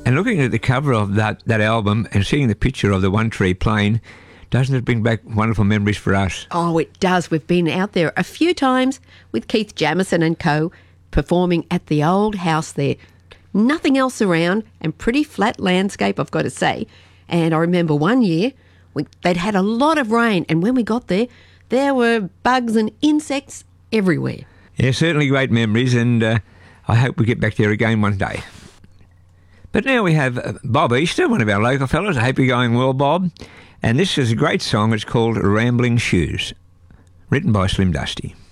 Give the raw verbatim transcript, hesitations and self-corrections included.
And looking at the cover of that, that album and seeing the picture of the One Tree Plain, doesn't it bring back wonderful memories for us? Oh, it does. We've been out there a few times with Keith Jamison and co. performing at the old house there. Nothing else around and pretty flat landscape, I've got to say. And I remember one year we, they'd had a lot of rain, and when we got there, there were bugs and insects everywhere. Yeah, certainly great memories, and uh, I hope we get back there again one day. But now we have uh, Bob Easter, one of our local fellows. I hope you're going well, Bob. And this is a great song. It's called Rambling Shoes, written by Slim Dusty.